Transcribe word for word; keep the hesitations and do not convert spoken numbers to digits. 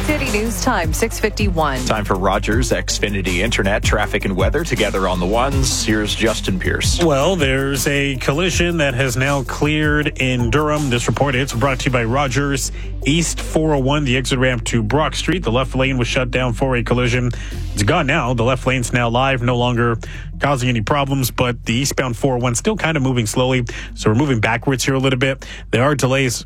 City News Time, six fifty-one. Time for Rogers Xfinity Internet, traffic and weather together on the ones. Here's Justin Pierce. Well, there's a collision that has now cleared in Durham. This report is brought to you by Rogers. East four oh one, the exit ramp to Brock Street. The left lane was shut down for a collision. It's gone now. The left lane's now live, no longer causing any problems, but the eastbound four oh one still kind of moving slowly. So we're moving backwards here a little bit. There are delays